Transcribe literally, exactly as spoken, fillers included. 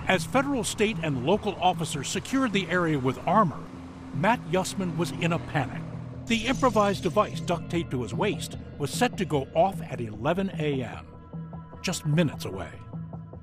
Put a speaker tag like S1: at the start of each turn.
S1: As federal, state, and local officers secured the area with armor, Matt Yusman was in a panic. The improvised device duct taped to his waist was set to go off at eleven a m, just minutes away.